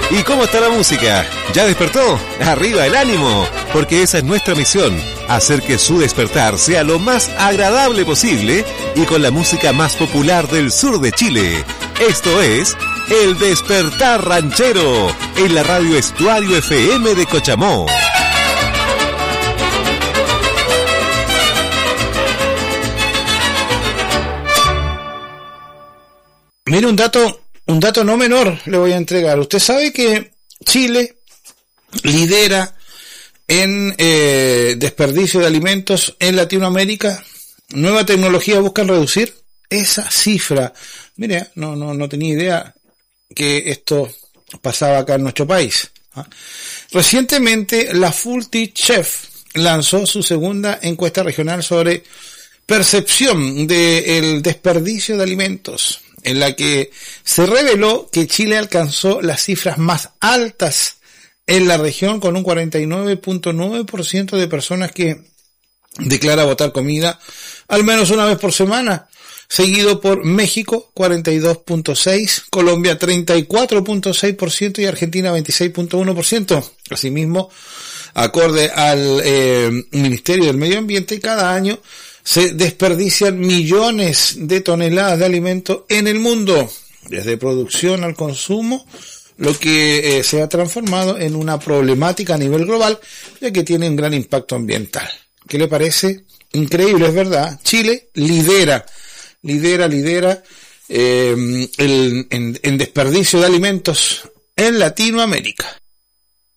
¿Y cómo está la música? ¿Ya despertó? ¡Arriba el ánimo! Porque esa es nuestra misión, hacer que su despertar sea lo más agradable posible y con la música más popular del sur de Chile. Esto es El Despertar Ranchero, en la radio Estuario FM de Cochamó. Mire, un dato no menor le voy a entregar. Usted sabe que Chile lidera en desperdicio de alimentos en Latinoamérica. Nueva tecnología buscan reducir esa cifra. Mire, no tenía idea que esto pasaba acá en nuestro país. Recientemente la FultiChef lanzó su segunda encuesta regional sobre percepción del desperdicio de alimentos, en la que se reveló que Chile alcanzó las cifras más altas en la región, con un 49.9% de personas que declara botar comida al menos una vez por semana, seguido por México 42.6%, Colombia 34.6% y Argentina 26.1%. Asimismo, acorde al Ministerio del Medio Ambiente, cada año se desperdician millones de toneladas de alimentos en el mundo, desde producción al consumo, lo que se ha transformado en una problemática a nivel global, ya que tiene un gran impacto ambiental. ¿Qué le parece? Increíble, es verdad. Chile lidera en desperdicio de alimentos en Latinoamérica.